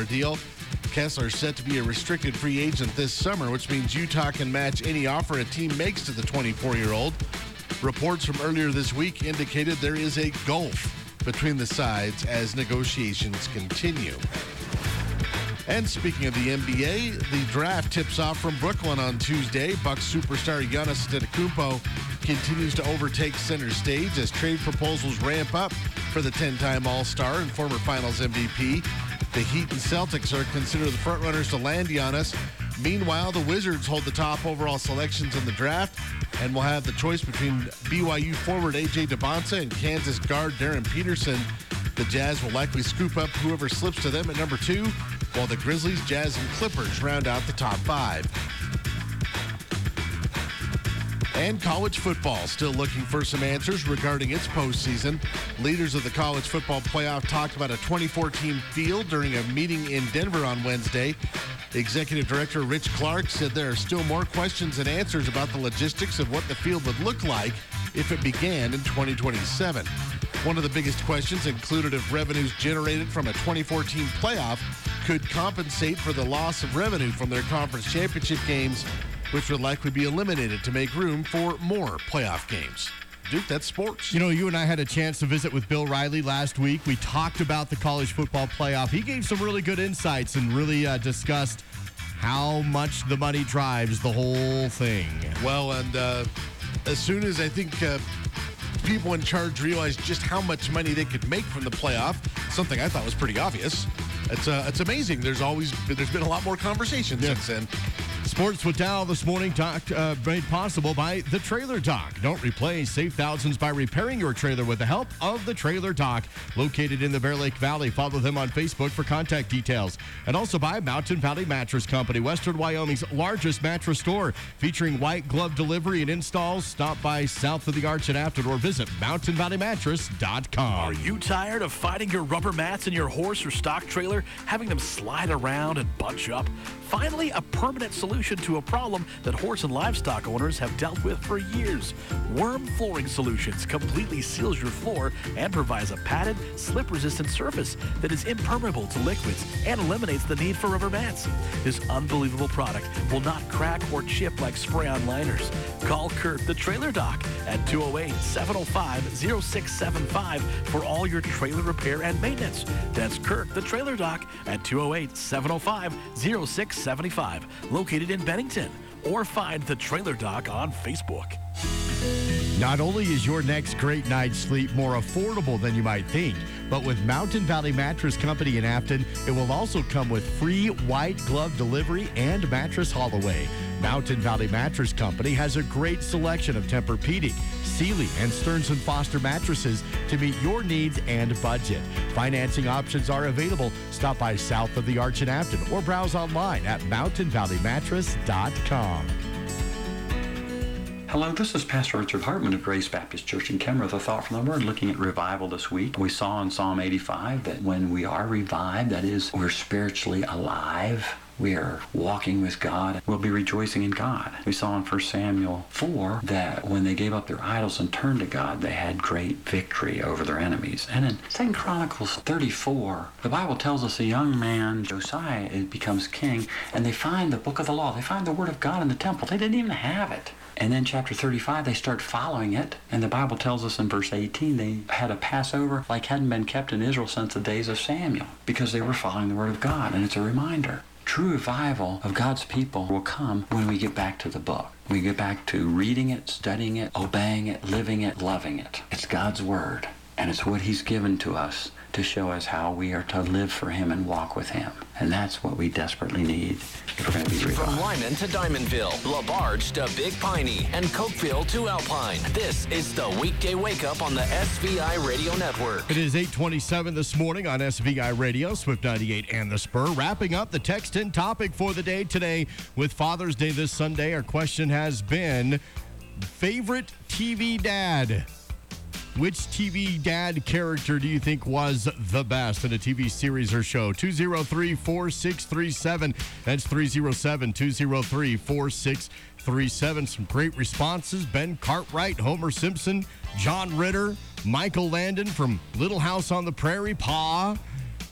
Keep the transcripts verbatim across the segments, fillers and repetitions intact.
dollar deal. Kessler is set to be a restricted free agent this summer, which means Utah can match any offer a team makes to the twenty-four-year-old. Reports from earlier this week indicated there is a gulf between the sides as negotiations continue. And speaking of the N B A, the draft tips off from Brooklyn on Tuesday. Bucks superstar Giannis Antetokounmpo continues to overtake center stage as trade proposals ramp up for the ten-time All-Star and former Finals M V P. The Heat and Celtics are considered the frontrunners to land Giannis. Meanwhile, the Wizards hold the top overall selections in the draft and will have the choice between B Y U forward A J Debonsa and Kansas guard Darren Peterson. The Jazz will likely scoop up whoever slips to them at number two, while the Grizzlies, Jazz, and Clippers round out the top five. And college football still looking for some answers regarding its postseason. Leaders of the college football playoff talked about a twenty-four team field during a meeting in Denver on Wednesday. Executive Director Rich Clark said there are still more questions and answers about the logistics of what the field would look like if it began in twenty twenty-seven. One of the biggest questions included if revenues generated from a twenty-four team playoff could compensate for the loss of revenue from their conference championship games, which would likely be eliminated to make room for more playoff games. Duke, that's sports. You know, you and I had a chance to visit with Bill Riley last week. We talked about the college football playoff. He gave some really good insights and really uh, discussed how much the money drives the whole thing. Well, and uh, as soon as I think uh, people in charge realized just how much money they could make from the playoff, something I thought was pretty obvious, it's uh, it's amazing. There's always there's been a lot more conversation yeah. since then. Sports with Dow this morning, talked, uh, made possible by The Trailer Dock. Don't replace, save thousands by repairing your trailer with the help of The Trailer Dock. Located in the Bear Lake Valley. Follow them on Facebook for contact details. And also by Mountain Valley Mattress Company, Western Wyoming's largest mattress store, featuring white glove delivery and installs. Stop by south of the Arch at Afton or visit mountain valley mattress dot com. Are you tired of fighting your rubber mats in your horse or stock trailer, having them slide around and bunch up? Finally, a permanent solution to a problem that horse and livestock owners have dealt with for years. Worm Flooring Solutions completely seals your floor and provides a padded, slip-resistant surface that is impermeable to liquids and eliminates the need for rubber mats. This unbelievable product will not crack or chip like spray-on liners. Call Kurt the Trailer Dock at two oh eight, seven oh five, oh six seven five for all your trailer repair and maintenance. That's Kurt the Trailer Dock at two oh eight, seven oh five, oh six seven five, located in Bennington, or find the Trailer Dock on Facebook. Not only is your next great night's sleep more affordable than you might think, but with Mountain Valley Mattress Company in Afton, it will also come with free white glove delivery and mattress haul away. Mountain Valley Mattress Company has a great selection of Tempur-Pedic, Sealy, and Stearns and Foster mattresses to meet your needs and budget. Financing options are available. Stop by south of the Arch in Afton or browse online at mountain valley mattress dot com. Hello, this is Pastor Richard Hartman of Grace Baptist Church in Kenmore. A thought from the Word, looking at revival this week. We saw in Psalm eighty-five that when we are revived, that is, we're spiritually alive. We are walking with God. We'll be rejoicing in God. We saw in First Samuel four that when they gave up their idols and turned to God, they had great victory over their enemies. And in Second Chronicles thirty-four, the Bible tells us a young man, Josiah, becomes king, and they find the book of the law. They find the Word of God in the temple. They didn't even have it. And then chapter thirty-five, they start following it. And the Bible tells us in verse eighteen, they had a Passover like hadn't been kept in Israel since the days of Samuel because they were following the Word of God. And it's a reminder. True revival of God's people will come when we get back to the book. We get back to reading it, studying it, obeying it, living it, loving it. It's God's Word, and it's what He's given to us to show us how we are to live for Him and walk with Him. And that's what we desperately need if we're going to be revived. From Lyman to Diamondville, LaBarge to Big Piney, and Cokeville to Alpine, this is the Weekday Wake Up on the S V I Radio Network. It is eight twenty-seven this morning on S V I Radio, Swift ninety-eight and The Spur. Wrapping up the text in topic for the day today with Father's Day this Sunday. Our question has been, favorite T V dad? Which T V dad character do you think was the best in a T V series or show? two oh three, four six three seven. That's three oh seven, two oh three, four six three seven. Some great responses. Ben Cartwright, Homer Simpson, John Ritter, Michael Landon from Little House on the Prairie, Pa,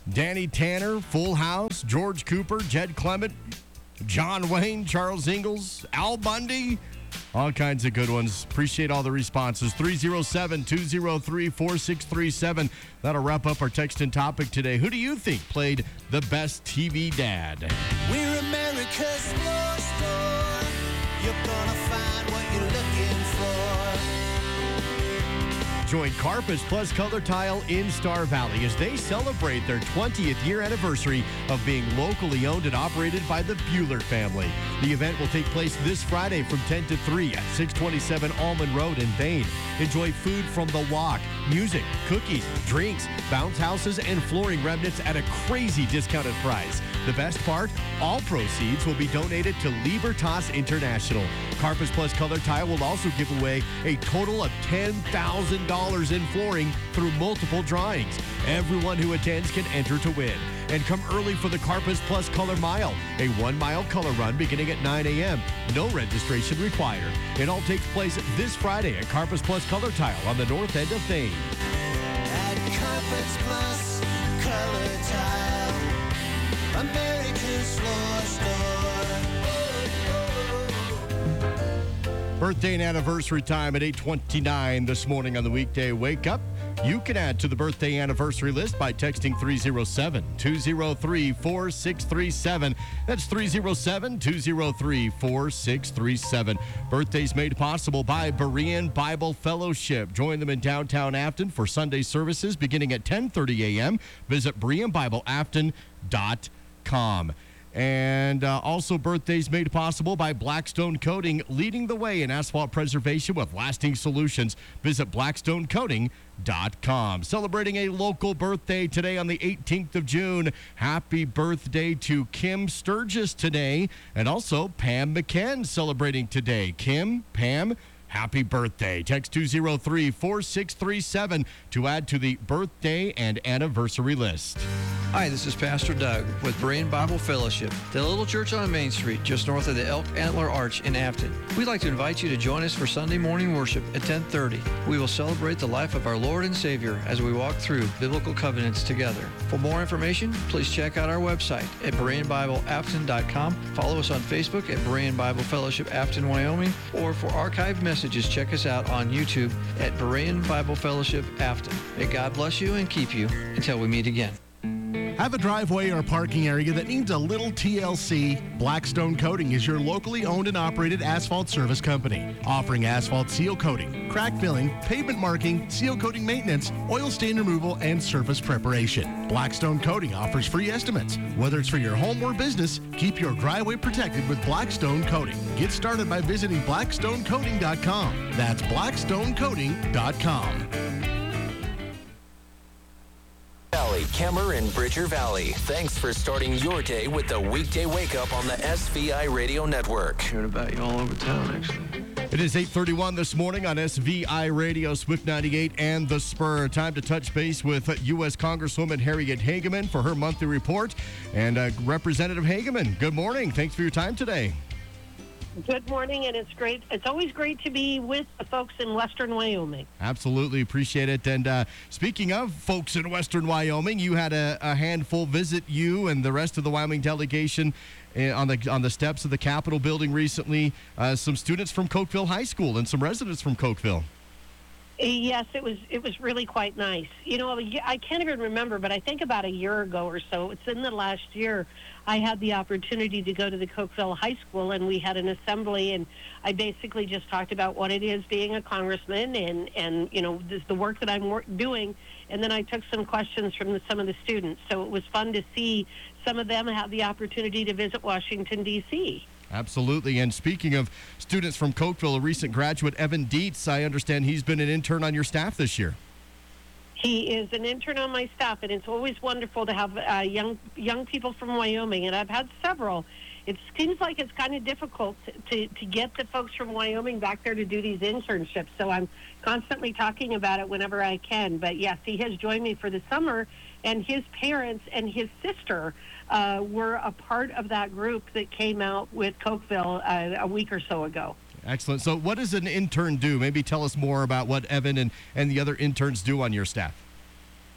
Danny Tanner, Full House, George Cooper, Jed Clement, John Wayne, Charles Ingalls, Al Bundy. All kinds of good ones. Appreciate all the responses. three oh seven, two oh three, four six three seven. That'll wrap up our text and topic today. Who do you think played the best T V dad? We're America's floor store. You're gonna find what you're looking for. Join Carpus Plus Color Tile in Star Valley as they celebrate their twentieth year anniversary of being locally owned and operated by the Bueller family. The event will take place this Friday from ten to three at six twenty-seven Almond Road in Bain. Enjoy food from the walk, music, cookies, drinks, bounce houses, and flooring remnants at a crazy discounted price. The best part, all proceeds will be donated to Libertas International. Carpus Plus Color Tile will also give away a total of ten thousand dollars in flooring through multiple drawings. Everyone who attends can enter to win. And come early for the Carpus Plus Color Mile, a one-mile color run beginning at nine a.m. No registration required. It all takes place this Friday at Carpus Plus Color Tile on the north end of Thane. At Carpets Plus Color Tile, America's floor store. Birthday and anniversary time at eight twenty-nine this morning on the weekday Wake Up. You can add to the birthday anniversary list by texting three oh seven, two oh three, four six three seven. That's three oh seven, two oh three, four six three seven. Birthdays made possible by Berean Bible Fellowship. Join them in downtown Afton for Sunday services beginning at ten thirty a.m. Visit Berean Bible Afton dot com. And uh, also birthdays made possible by Blackstone Coating, leading the way in asphalt preservation with lasting solutions. Visit blackstone coating dot com. Celebrating a local birthday today on the eighteenth of June. Happy birthday to Kim Sturgis today. And also Pam McKen celebrating today. Kim, Pam, happy birthday. Text two oh three, four six three seven to add to the birthday and anniversary list. Hi, this is Pastor Doug with Berean Bible Fellowship, the little church on Main Street, just north of the Elk Antler Arch in Afton. We'd like to invite you to join us for Sunday morning worship at ten thirty. We will celebrate the life of our Lord and Savior as we walk through biblical covenants together. For more information, please check out our website at Berean Bible Afton dot com. Follow us on Facebook at Berean Bible Fellowship Afton, Wyoming, or for archived messages, check us out on YouTube at Berean Bible Fellowship Afton. May God bless you and keep you until we meet again. Have a driveway or parking area that needs a little T L C? Blackstone Coating is your locally owned and operated asphalt service company, offering asphalt seal coating, crack filling, pavement marking, seal coating maintenance, oil stain removal, and surface preparation. Blackstone Coating offers free estimates. Whether it's for your home or business, keep your driveway protected with Blackstone Coating. Get started by visiting blackstone coating dot com. That's blackstone coating dot com. Valley, Kemmer, and Bridger Valley. Thanks for starting your day with the weekday wake up on the S V I Radio Network. Hearing about you all over town, actually. It is eight thirty-one this morning on S V I Radio, Swift ninety-eight, and The Spur. Time to touch base with U S Congresswoman Harriet Hageman for her monthly report. And uh, Representative Hageman, good morning. Thanks for your time today. Good morning, and it's great. It's always great to be with the folks in Western Wyoming. Absolutely appreciate it. And uh, speaking of folks in Western Wyoming, you had a, a handful visit you and the rest of the Wyoming delegation uh, on the on the steps of the Capitol building recently. Uh, some students from Cokeville High School and some residents from Cokeville. Yes, it was it was really quite nice. You know, I can't even remember, but I think about a year ago or so, it's in the last year, I had the opportunity to go to the Cokeville High School, and we had an assembly, and I basically just talked about what it is being a congressman and, and you know, this, the work that I'm wor- doing, and then I took some questions from the, some of the students. So it was fun to see some of them have the opportunity to visit Washington, D C Absolutely. And speaking of students from Cokeville, a recent graduate, Evan Dietz, I understand he's been an intern on your staff this year. He is an intern on my staff, and it's always wonderful to have uh, young young people from Wyoming, and I've had several. It seems like it's kind of difficult to, to get the folks from Wyoming back there to do these internships, so I'm constantly talking about it whenever I can. But yes, he has joined me for the summer, and his parents and his sister uh, were a part of that group that came out with Cokeville uh, a week or so ago. Excellent. So what does an intern do? Maybe tell us more about what Evan and, and the other interns do on your staff.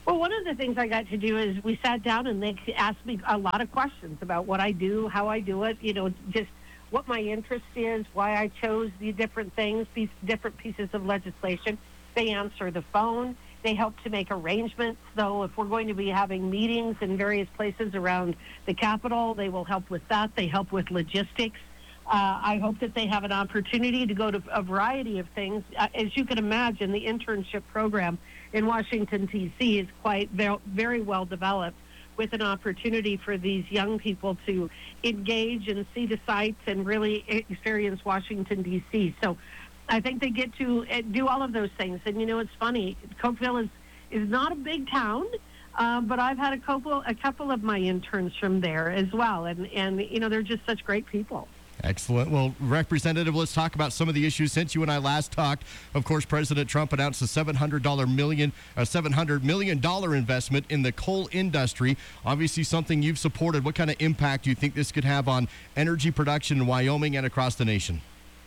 Well, one of the things I got to do is we sat down and they asked me a lot of questions about what I do, how I do it, you know, just what my interest is, why I chose the different things, these different pieces of legislation. They answer the phone. They help to make arrangements. So if we're going to be having meetings in various places around the Capitol, they will help with that. They help with logistics. Uh, I hope that they have an opportunity to go to a variety of things. Uh, as you can imagine, the internship program in Washington, D C is quite very, very well developed, with an opportunity for these young people to engage and see the sights and really experience Washington, D C. So I think they get to do all of those things. And, you know, it's funny, Cokeville is, is not a big town, uh, but I've had a couple, a couple of my interns from there as well. And, and, you know, they're just such great people. Excellent. Well, Representative, let's talk about some of the issues since you and I last talked. Of course, President Trump announced a seven hundred million dollars, a seven hundred million dollars investment in the coal industry. Obviously, something you've supported. What kind of impact do you think this could have on energy production in Wyoming and across the nation?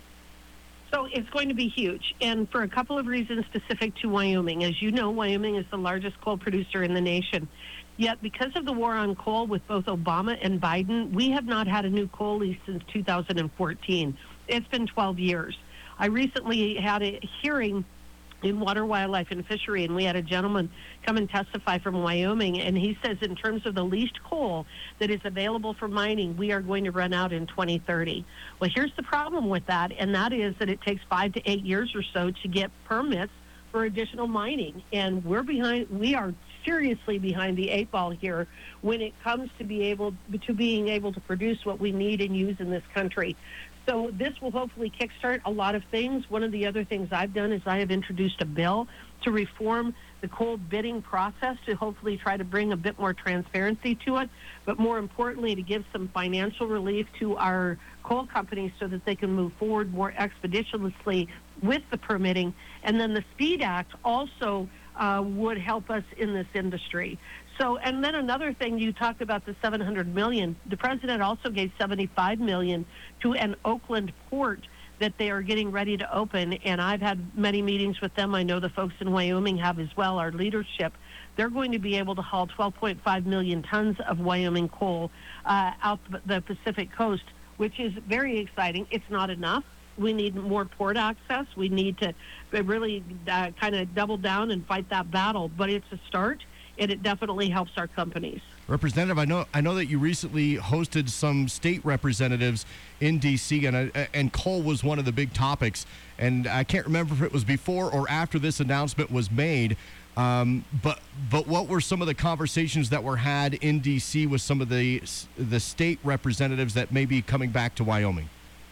So it's going to be huge, and for a couple of reasons specific to Wyoming. As you know, Wyoming is the largest coal producer in the nation. Yet, because of the war on coal with both Obama and Biden, we have not had a new coal lease since two thousand fourteen. It's been twelve years. I recently had a hearing in Water, Wildlife, and Fishery, and we had a gentleman come and testify from Wyoming, and he says in terms of the leased coal that is available for mining, we are going to run out in twenty thirty. Well, here's the problem with that, and that is that it takes five to eight years or so to get permits for additional mining, and we're behind, we are seriously behind the eight ball here when it comes to be able to being able to produce what we need and use in this country. So this will hopefully kickstart a lot of things. One of the other things I've done is I have introduced a bill to reform the coal bidding process to hopefully try to bring a bit more transparency to it, but more importantly, to give some financial relief to our coal companies so that they can move forward more expeditiously with the permitting. And then the SPEED Act also uh, would help us in this industry. So, and then another thing, you talked about the seven hundred million dollars. The president also gave seventy-five million dollars to an Oakland port that they are getting ready to open, and I've had many meetings with them. I know the folks in Wyoming have as well, our leadership. They're going to be able to haul twelve point five million tons of Wyoming coal uh, out the Pacific coast, which is very exciting. It's not enough. We need more port access. We need to really uh, kind of double down and fight that battle, but it's a start, and it definitely helps our companies. Representative, I know I know that you recently hosted some state representatives in D C, and uh, and coal was one of the big topics. And I can't remember if it was before or after this announcement was made. Um, but but what were some of the conversations that were had in D C with some of the the state representatives that may be coming back to Wyoming?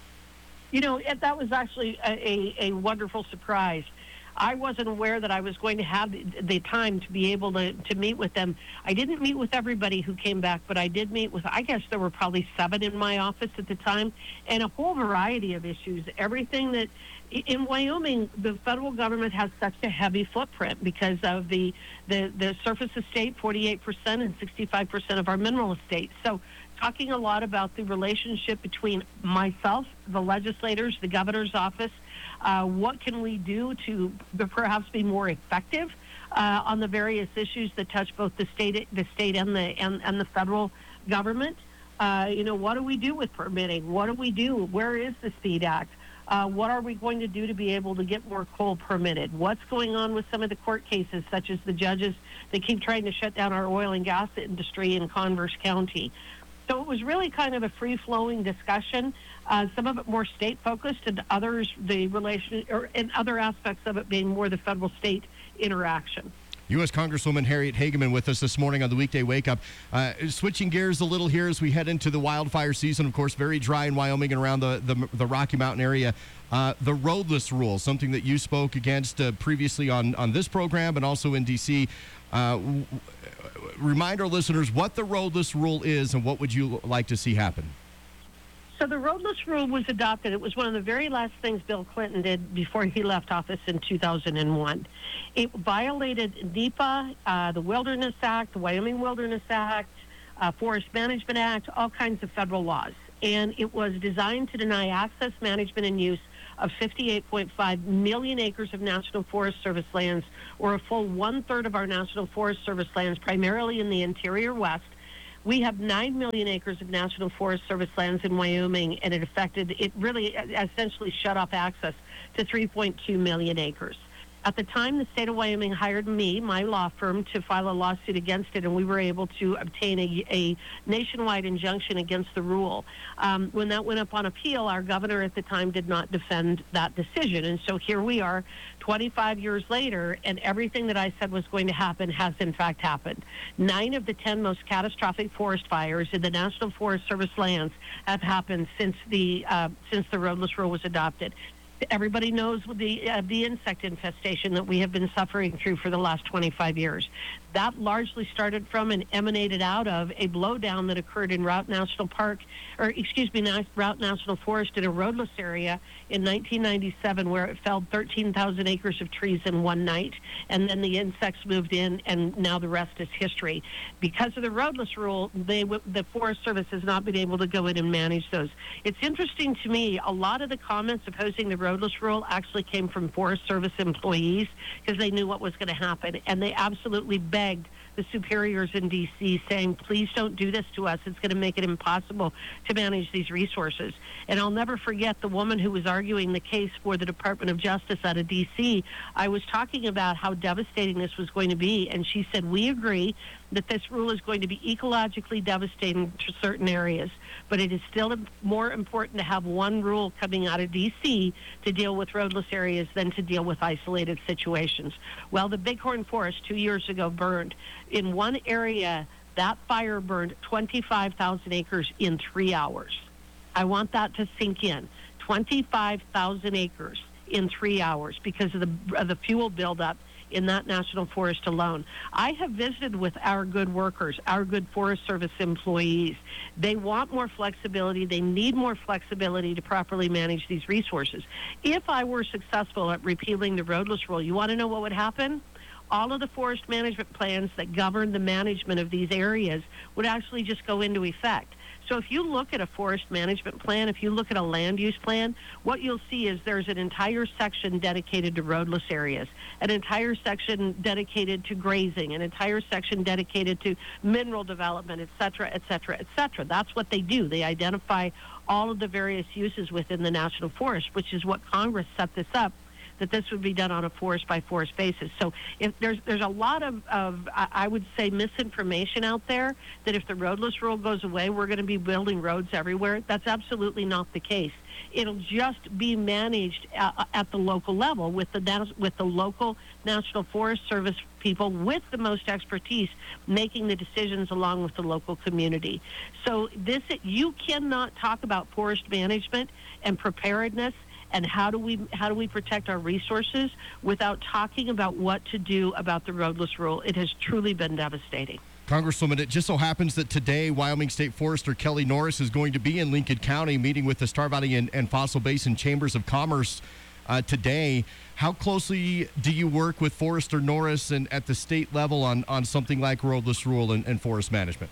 You know, it, that was actually a, a, a wonderful surprise. I wasn't aware that I was going to have the, the time to be able to, to meet with them. I didn't meet with everybody who came back, but I did meet with, I guess there were probably seven in my office at the time, and a whole variety of issues. Everything that, in Wyoming, the federal government has such a heavy footprint because of the, the, the surface estate, forty-eight percent, and sixty-five percent of our mineral estate. So talking a lot about the relationship between myself, the legislators, the governor's office, uh, what can we do to perhaps be more effective uh, on the various issues that touch both the state, the state and the and, and the federal government. Uh, you know, what do we do with permitting? What do we do? Where is the SPEED Act? Uh, what are we going to do to be able to get more coal permitted? What's going on with some of the court cases, such as the judges that keep trying to shut down our oil and gas industry in Converse County? So it was really kind of a free-flowing discussion, uh, some of it more state-focused and others, the relation, or and other aspects of it being more the federal-state interaction. U S Congresswoman Harriet Hageman with us this morning on the Weekday Wake Up. Uh, switching gears a little here as we head into the wildfire season, of course, very dry in Wyoming and around the, the, the Rocky Mountain area. Uh, the roadless rule, something that you spoke against uh, previously on, on this program and also in D C. Uh, w- remind our listeners what the roadless rule is and what would you like to see happen? So the roadless rule was adopted. It was one of the very last things Bill Clinton did before he left office in two thousand one. It violated NEPA, uh, the Wilderness Act, the Wyoming Wilderness Act, uh, Forest Management Act, all kinds of federal laws. and it was designed to deny access, management, and use of fifty-eight point five million acres of National Forest Service lands, or a full one-third of our National Forest Service lands, primarily in the interior west. We have nine million acres of National Forest Service lands in Wyoming, and it affected, it really essentially shut off access to three point two million acres. At the time, the state of Wyoming hired me, my law firm, to file a lawsuit against it, and we were able to obtain a, a nationwide injunction against the rule. Um, when that went up on appeal, our governor at the time did not defend that decision. And so here we are, twenty-five years later, and everything that I said was going to happen has in fact happened. Nine of the ten most catastrophic forest fires in the National Forest Service lands have happened since the, uh, since the roadless rule was adopted. Everybody knows the uh, the insect infestation that we have been suffering through for the last twenty-five years. That largely started from and emanated out of a blowdown that occurred in Routt National Park, or excuse me, Routt National Forest in a roadless area in nineteen ninety-seven, where it felled thirteen thousand acres of trees in one night, and then the insects moved in, and now the rest is history. Because of the roadless rule, they the Forest Service has not been able to go in and manage those. It's interesting to me, a lot of the comments opposing the roadless rule actually came from Forest Service employees, because they knew what was going to happen, and they absolutely begged the superiors in D C, saying, please don't do this to us. It's going to make it impossible to manage these resources. And I'll never forget the woman who was arguing the case for the Department of Justice out of D C. I was talking about how devastating this was going to be, and she said, we agree that this rule is going to be ecologically devastating to certain areas, but it is still more important to have one rule coming out of D C to deal with roadless areas than to deal with isolated situations. Well, the Bighorn Forest two years ago burned. In one area, that fire burned twenty-five thousand acres in three hours. I want that to sink in. twenty-five thousand acres in three hours because of the, of the fuel buildup in that national forest alone. I have visited with our good workers, our good Forest Service employees. They want more flexibility. They need more flexibility to properly manage these resources. If I were successful at repealing the roadless rule, you want to know what would happen? All of the forest management plans that govern the management of these areas would actually just go into effect. So if you look at a forest management plan, if you look at a land use plan, what you'll see is there's an entire section dedicated to roadless areas, an entire section dedicated to grazing, an entire section dedicated to mineral development, et cetera, et cetera, et cetera. That's what they do. They identify all of the various uses within the national forest, which is what Congress set this up, that this would be done on a forest by forest basis. So if there's there's a lot of, of, I would say, misinformation out there that if the roadless rule goes away, we're going to be building roads everywhere. That's absolutely not the case. It'll just be managed at, at the local level with the with the local National Forest Service people with the most expertise making the decisions along with the local community. So this, you cannot talk about forest management and preparedness and how do we how do we protect our resources without talking about what to do about the roadless rule. It has truly been devastating. Congresswoman, it just so happens that today Wyoming State Forester Kelly Norris is going to be in Lincoln County meeting with the Star Valley and, and Fossil Basin Chambers of Commerce uh, today. How closely do you work with Forester Norris and at the state level on, on something like roadless rule and, and forest management?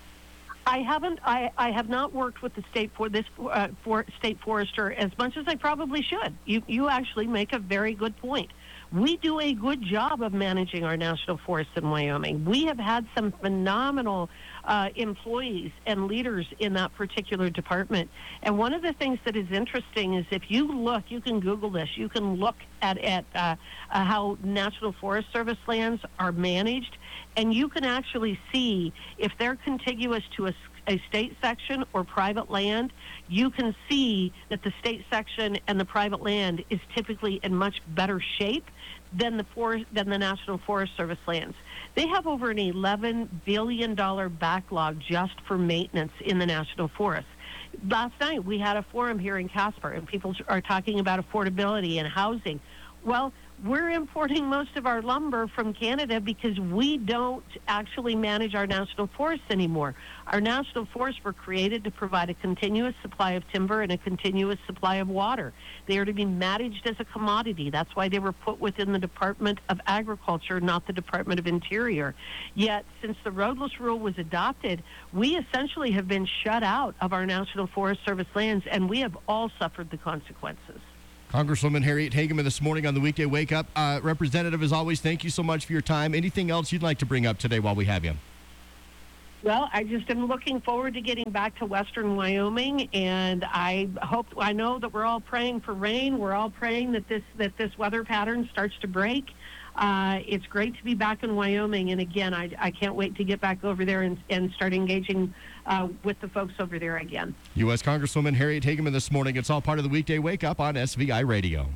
I haven't. I, I have not worked with the state for this uh, for state forester as much as I probably should. You you actually make a very good point. We do a good job of managing our national forests in Wyoming. We have had some phenomenal uh, employees and leaders in that particular department. And one of the things that is interesting is if you look, you can Google this, you can look at, at uh, uh, how National Forest Service lands are managed, and you can actually see if they're contiguous to a a state section or private land, you can see that the state section and the private land is typically in much better shape than the forest, than the National Forest Service lands. They have over an eleven billion dollars backlog just for maintenance in the national forest. Last night we had a forum here in Casper, and people are talking about affordability and housing. Well, we're importing most of our lumber from Canada because we don't actually manage our national forests anymore. Our national forests were created to provide a continuous supply of timber and a continuous supply of water. They are to be managed as a commodity. That's why they were put within the Department of Agriculture, not the Department of Interior. Yet, since the roadless rule was adopted, we essentially have been shut out of our National Forest Service lands, and we have all suffered the consequences. Congresswoman Harriet Hageman this morning on the Weekday Wake Up. Uh, Representative, as always, thank you so much for your time. Anything else you'd like to bring up today while we have you? Well, I just am looking forward to getting back to Western Wyoming, and I hope, I know that we're all praying for rain. We're all praying that this that this weather pattern starts to break. Uh, it's great to be back in Wyoming, and again, I, I can't wait to get back over there and, and start engaging uh, with the folks over there again. U S Congresswoman Harriet Hageman this morning. It's all part of the Weekday Wake Up on S V I Radio.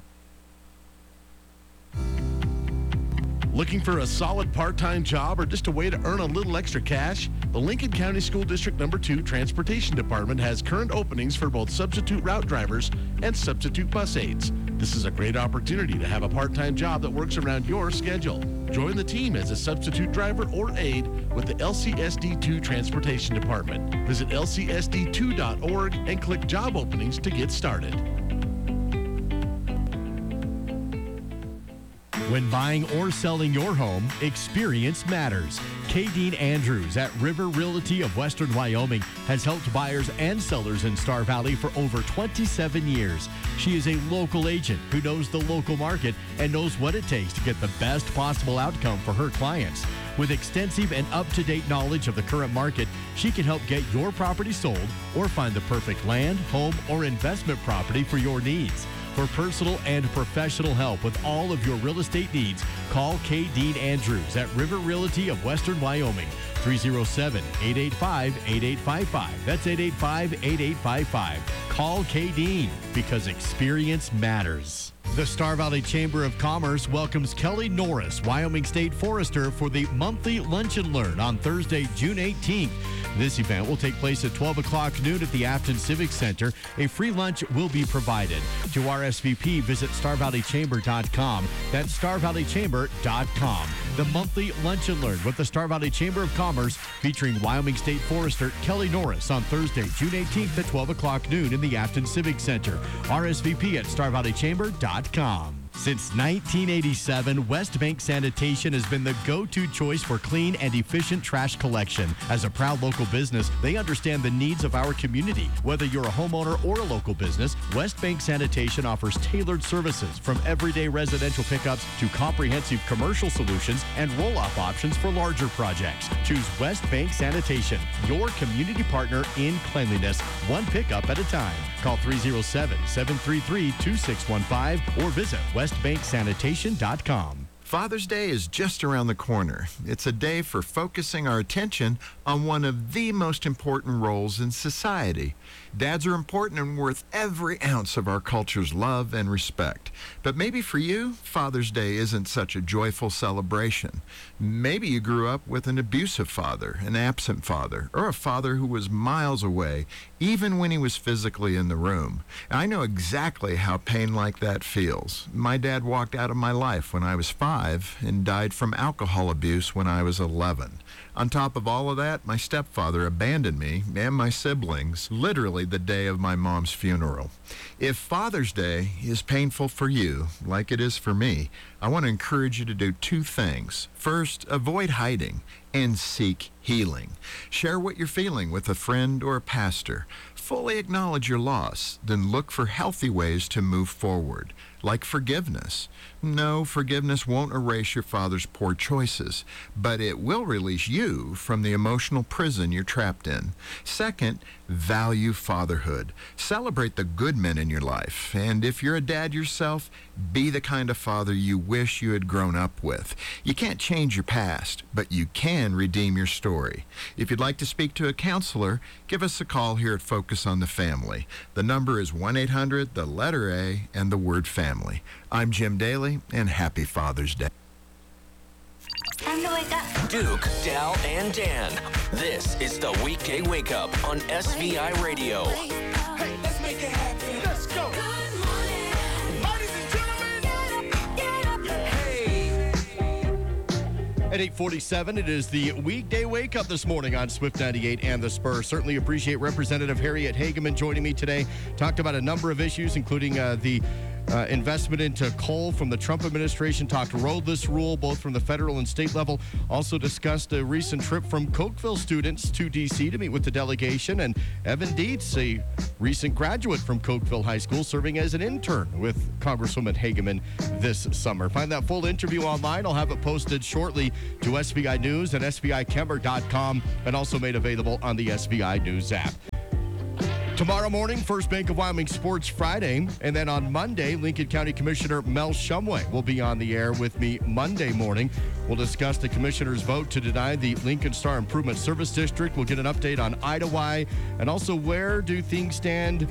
Looking for a solid part-time job or just a way to earn a little extra cash? The Lincoln County School District Number two Transportation Department has current openings for both substitute route drivers and substitute bus aides. This is a great opportunity to have a part-time job that works around your schedule. Join the team as a substitute driver or aide with the L C S D two Transportation Department. Visit L C S D two dot org and click Job Openings to get started. When buying or selling your home, experience matters. Kadeen Andrews at River Realty of Western Wyoming has helped buyers and sellers in Star Valley for over twenty-seven years. She is a local agent who knows the local market and knows what it takes to get the best possible outcome for her clients. With extensive and up-to-date knowledge of the current market, she can help get your property sold or find the perfect land, home, or investment property for your needs. For personal and professional help with all of your real estate needs, call Kadeen Andrews at River Realty of Western Wyoming, three oh seven, eight eight five, eight eight five five. That's eight eight five, eight eight five five. Call Kadeen because experience matters. The Star Valley Chamber of Commerce welcomes Kelly Norris, Wyoming State Forester, for the monthly Lunch and Learn on Thursday, June eighteenth. This event will take place at twelve o'clock noon at the Afton Civic Center. A free lunch will be provided. To R S V P, visit star valley chamber dot com. That's star valley chamber dot com. The monthly Lunch and Learn with the Star Valley Chamber of Commerce featuring Wyoming State Forester Kelly Norris on Thursday, June eighteenth at twelve o'clock noon in the Afton Civic Center. R S V P at star valley chamber dot com. Since nineteen eighty-seven, West Bank Sanitation has been the go-to choice for clean and efficient trash collection. As a proud local business, they understand the needs of our community. Whether you're a homeowner or a local business, West Bank Sanitation offers tailored services from everyday residential pickups to comprehensive commercial solutions and roll-off options for larger projects. Choose West Bank Sanitation, your community partner in cleanliness, one pickup at a time. Call three oh seven, seven three three, two six one five or visit west bank sanitation dot com. Father's Day is just around the corner. It's a day for focusing our attention on one of the most important roles in society. Dads are important and worth every ounce of our culture's love and respect. But maybe for you, Father's Day isn't such a joyful celebration. Maybe you grew up with an abusive father, an absent father, or a father who was miles away, even when he was physically in the room. I know exactly how pain like that feels. My dad walked out of my life when I was five and died from alcohol abuse when I was eleven. On top of all of that, my stepfather abandoned me and my siblings literally the day of my mom's funeral. If Father's Day is painful for you, like it is for me, I want to encourage you to do two things. First, avoid hiding and seek healing. Share what you're feeling with a friend or a pastor. Fully acknowledge your loss, then look for healthy ways to move forward, like forgiveness. No, forgiveness won't erase your father's poor choices, but it will release you from the emotional prison you're trapped in. Second, value fatherhood. Celebrate the good men in your life, and if you're a dad yourself, be the kind of father you wish you had grown up with. You can't change your past, but you can redeem your story. If you'd like to speak to a counselor, give us a call here at Focus on the Family. The number is one eight hundred, the letter A, and the word family. I'm Jim Daly, and happy Father's Day. Time to wake up. Duke, Dal, and Dan. This is the Weekday Wake Up on S V I Radio. Hey, let's make it happen. Let's go. Good morning. Ladies and gentlemen. Get up, get up, At eight forty-seven, it is the weekday wake-up this morning on Swift ninety-eight and The Spur. Certainly appreciate Representative Harriet Hageman joining me today. Talked about a number of issues, including uh, the uh, investment into coal from the Trump administration. Talked roadless rule, both from the federal and state level. Also discussed a recent trip from Cokeville students to D C to meet with the delegation. And Evan Dietz, a recent graduate from Cokeville High School, serving as an intern with Congresswoman Hageman this summer. Find that full interview online. I'll have it posted shortly to S V I News and S V I Kemmer dot com, and also made available on the S V I News app. Tomorrow morning, First Bank of Wyoming Sports Friday, and then on Monday, Lincoln County Commissioner Mel Shumway will be on the air with me Monday morning. We'll discuss the commissioner's vote to deny the Lincoln Star Improvement Service District. We'll get an update on Idawai, and also where do things stand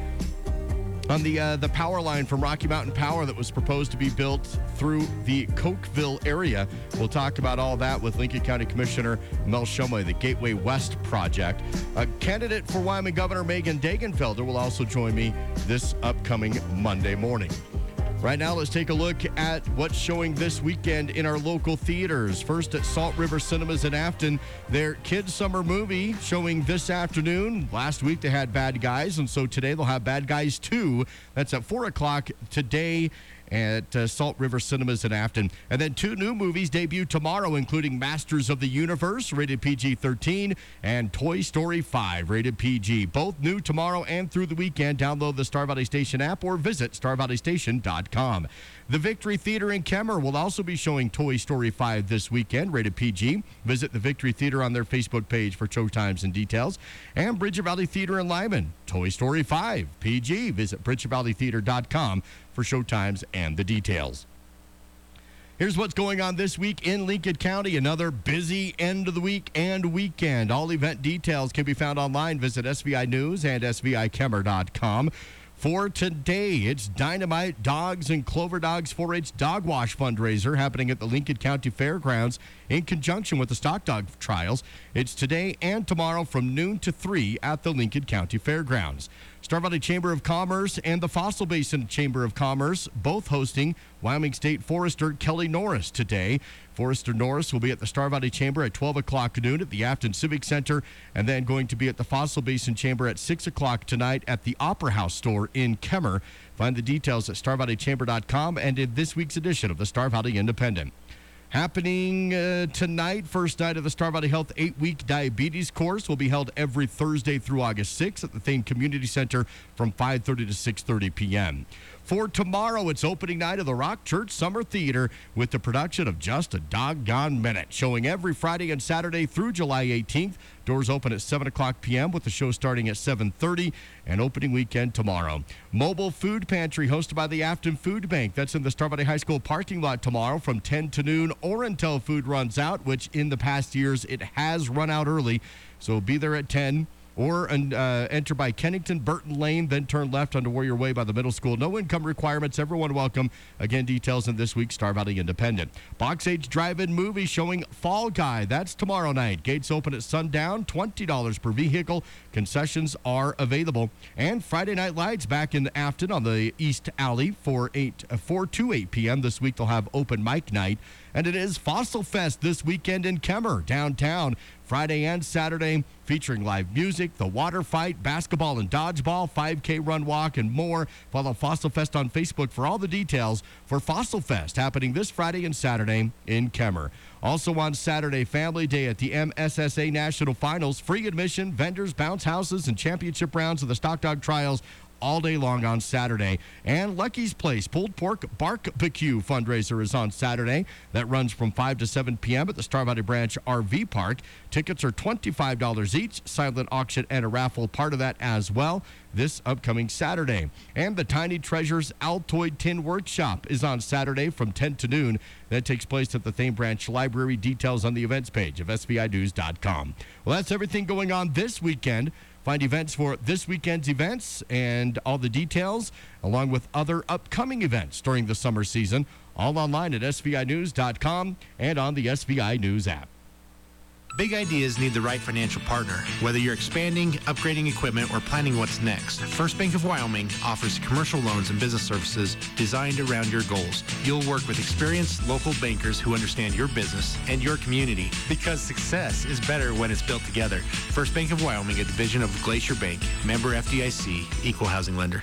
on the uh, the power line from Rocky Mountain Power that was proposed to be built through the Cokeville area. We'll talk about all that with Lincoln County Commissioner Mel Shumway, the Gateway West project. A candidate for Wyoming Governor Megan Dagenfelder will also join me this upcoming Monday morning. Right now, let's take a look at what's showing this weekend in our local theaters. First at Salt River Cinemas in Afton, their kids' summer movie showing this afternoon. Last week they had Bad Guys, and so today they'll have Bad Guys two. That's at four o'clock today at uh, Salt River Cinemas in Afton. And then two new movies debut tomorrow, including Masters of the Universe, rated P G thirteen, and Toy Story five, rated P G. Both new tomorrow and through the weekend. Download the Star Valley Station app or visit star valley station dot com. The Victory Theater in Kemmer will also be showing Toy Story five this weekend, rated P G. Visit the Victory Theater on their Facebook page for showtimes and details. And Bridger Valley Theater in Lyman, Toy Story five, P G. Visit bridger valley theater dot com for showtimes and the details. Here's what's going on this week in Lincoln County. Another busy end of the week and weekend. All event details can be found online. Visit S V I News and S V I Kemmer dot com. For today, it's Dynamite Dogs and Clover Dogs four H Dog Wash fundraiser happening at the Lincoln County Fairgrounds in conjunction with the Stock Dog Trials. It's today and tomorrow from noon to three at the Lincoln County Fairgrounds. Star Valley Chamber of Commerce and the Fossil Basin Chamber of Commerce both hosting Wyoming State Forester Kelly Norris today. Forester Norris will be at the Star Valley Chamber at twelve o'clock noon at the Afton Civic Center, and then going to be at the Fossil Basin Chamber at six o'clock tonight at the Opera House store in Kemmer. Find the details at star valley chamber dot com and in this week's edition of the Star Valley Independent. Happening uh, tonight, first night of the Star Valley Health eight-week diabetes course will be held every Thursday through August sixth at the Thane Community Center from five thirty to six thirty p.m. For tomorrow, it's opening night of the Rock Church Summer Theater with the production of Just a Doggone Minute, showing every Friday and Saturday through July eighteenth. Doors open at seven o'clock p.m. with the show starting at seven thirty and opening weekend tomorrow. Mobile Food Pantry hosted by the Afton Food Bank. That's in the Star Valley High School parking lot tomorrow from ten to noon or until food runs out, which in the past years it has run out early. So be there at ten. Or uh, enter by Kennington Burton Lane, then turn left onto Warrior Way by the middle school. No income requirements. Everyone welcome. Again, details in this week's Star Valley Independent. Box Age Drive-In movie showing Fall Guy. That's tomorrow night. Gates open at sundown. twenty dollars per vehicle. Concessions are available. And Friday Night Lights back in Afton on the East Alley for eight, uh, four to eight p.m. This week they'll have open mic night. And it is Fossil Fest this weekend in Kemmer, downtown. Friday and Saturday, featuring live music, the water fight, basketball and dodgeball, five K run walk, and more. Follow Fossil Fest on Facebook for all the details for Fossil Fest happening this Friday and Saturday in Kemmer. Also on Saturday, Family Day at the M S S A National Finals. Free admission, vendors, bounce houses, and championship rounds of the Stock Dog Trials all day long on Saturday. And Lucky's Place Pulled Pork Barbecue fundraiser is on Saturday. That runs from five to seven p.m. at the Star Valley Branch R V Park. Tickets are twenty-five dollars each. Silent auction and a raffle part of that as well this upcoming Saturday. And the Tiny Treasures Altoid Tin Workshop is on Saturday from ten to noon. That takes place at the Thane Branch Library. Details on the events page of S V I news dot com. Well, that's everything going on this weekend. Find events for this weekend's events and all the details, along with other upcoming events during the summer season, all online at S V I news dot com and on the S V I News app. Big ideas need the right financial partner. Whether you're expanding, upgrading equipment, or planning what's next, First Bank of Wyoming offers commercial loans and business services designed around your goals. You'll work with experienced local bankers who understand your business and your community, because success is better when it's built together. First Bank of Wyoming, a division of Glacier Bank, member F D I C, equal housing lender.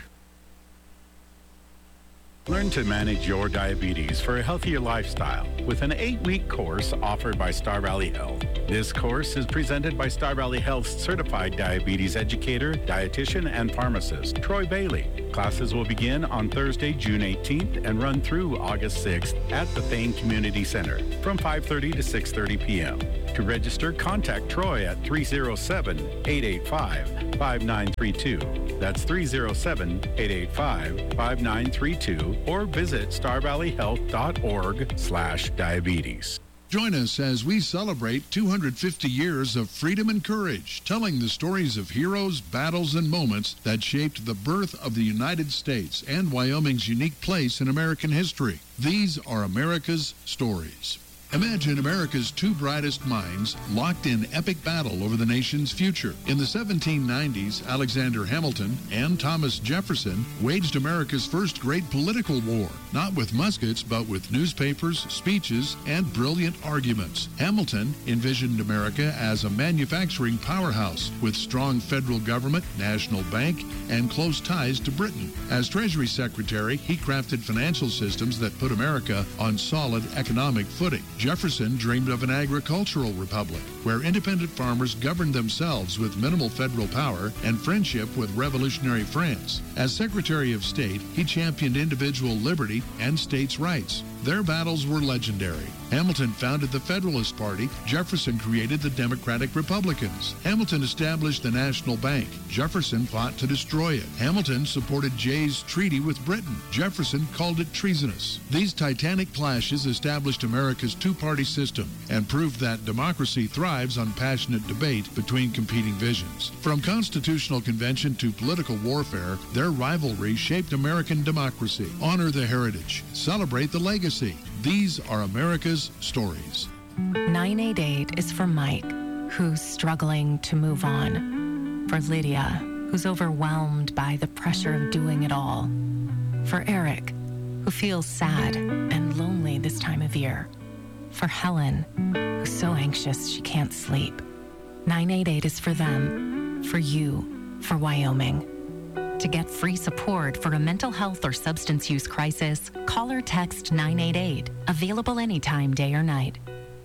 Learn to manage your diabetes for a healthier lifestyle with an eight-week course offered by Star Valley Health. This course is presented by Star Valley Health's certified diabetes educator, dietitian, and pharmacist, Troy Bailey. Classes will begin on Thursday, June eighteenth and run through August sixth at the Thane Community Center from five thirty to six thirty p.m. To register, contact Troy at three oh seven, eight eight five, five nine three two. That's three oh seven, eight eight five, five nine three two, or visit star valley health dot org slash diabetes. Join us as we celebrate two hundred fifty years of freedom and courage, telling the stories of heroes, battles, and moments that shaped the birth of the United States and Wyoming's unique place in American history. These are America's stories. Imagine America's two brightest minds locked in epic battle over the nation's future. In the seventeen nineties, Alexander Hamilton and Thomas Jefferson waged America's first great political war, not with muskets, but with newspapers, speeches, and brilliant arguments. Hamilton envisioned America as a manufacturing powerhouse with strong federal government, national bank, and close ties to Britain. As Treasury Secretary, he crafted financial systems that put America on solid economic footing. Jefferson dreamed of an agricultural republic where independent farmers governed themselves with minimal federal power and friendship with revolutionary France. As Secretary of State, he championed individual liberty and states' rights. Their battles were legendary. Hamilton founded the Federalist Party. Jefferson created the Democratic Republicans. Hamilton established the National Bank. Jefferson fought to destroy it. Hamilton supported Jay's treaty with Britain. Jefferson called it treasonous. These titanic clashes established America's two-party system and proved that democracy thrives on passionate debate between competing visions. From constitutional convention to political warfare, their rivalry shaped American democracy. Honor the heritage. Celebrate the legacy. These are America's stories. nine eight eight is for Mike, who's struggling to move on. For Lydia, who's overwhelmed by the pressure of doing it all. For Eric, who feels sad and lonely this time of year. For Helen, who's so anxious she can't sleep. nine eight eight is for them, for you, for Wyoming. To get free support for a mental health or substance use crisis, call or text nine eight eight. Available anytime, day or night.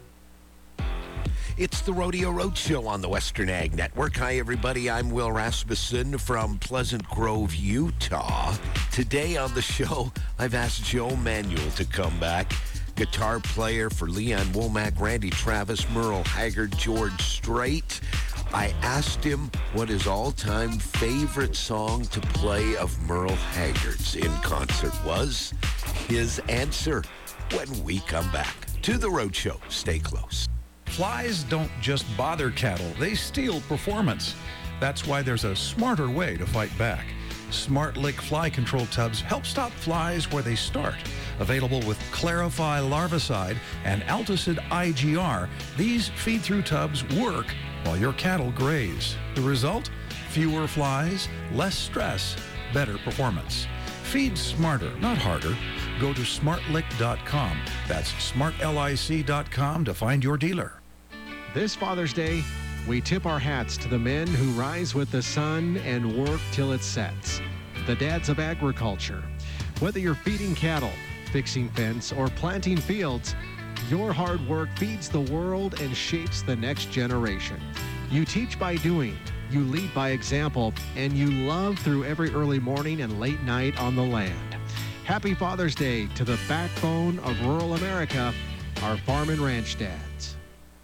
It's the Rodeo Roadshow on the Western Ag Network. Hi, everybody. I'm Will Rasmussen from Pleasant Grove, Utah. Today on the show, I've asked Joe Manuel to come back. Guitar player for Leon Womack, Randy Travis, Merle Haggard, George Strait. I asked him what his all-time favorite song to play of Merle Haggard's in concert was. His answer when we come back to the Roadshow. Stay close. Flies don't just bother cattle, they steal performance. That's why there's a smarter way to fight back. Smart Lick fly control tubs help stop flies where they start. Available with Clarify Larvicide and Alticid I G R, these feed-through tubs work while your cattle graze. The result? Fewer flies, less stress, better performance. Feed smarter, not harder. Go to smart lick dot com. That's smart lic dot com to find your dealer. This Father's Day, we tip our hats to the men who rise with the sun and work till it sets. The dads of agriculture. Whether you're feeding cattle, fixing fence, or planting fields, your hard work feeds the world and shapes the next generation. You teach by doing, you lead by example, and you love through every early morning and late night on the land. Happy Father's Day to the backbone of rural America, our farm and ranch dads.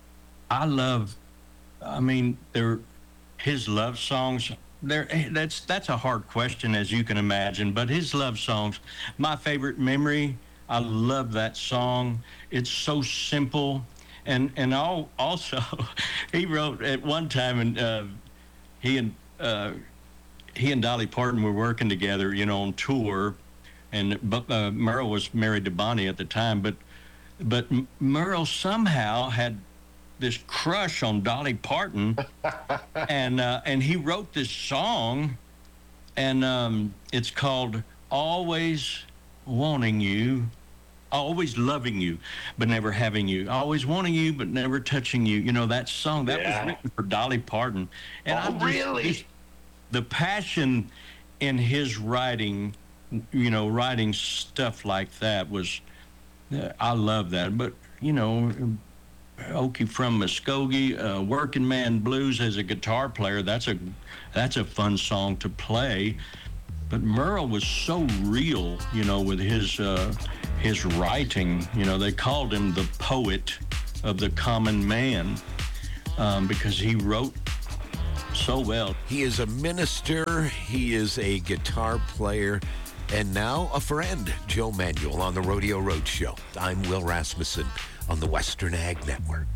I love, I mean, they're his love songs. There, that's that's a hard question, as you can imagine. But his love songs, my favorite memory. I love that song. It's so simple, and and all, also, he wrote at one time, and uh, he and uh, he and Dolly Parton were working together, you know, on tour, and but uh, Merle was married to Bonnie at the time, but but Merle somehow had this crush on Dolly Parton, and uh, and he wrote this song, and um, it's called "Always Wanting You." Always loving you, but never having you. Always wanting you, but never touching you. You know, that song, that Yeah. was written for Dolly Parton. And Oh, I'm just- really? just- the passion in his writing, you know, writing stuff like that was, uh, I love that. But, you know, Okie from Muskogee, uh, Working Man Blues as a guitar player, that's a, that's a fun song to play. But Merle was so real, you know, with his uh, his writing. You know, they called him the poet of the common man um, because he wrote so well. He is a minister, he is a guitar player, and now a friend. Joe Manuel on the Rodeo Roadshow. I'm Will Rasmussen on the Western Ag Network.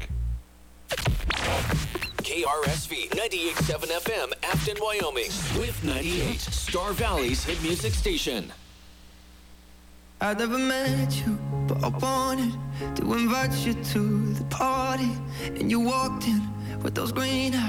K R S V ninety-eight point seven F M, Afton, Wyoming. With ninety-eight, Star Valley's hit music station. I never met you, but I wanted to invite you to the party. And you walked in with those green eyes.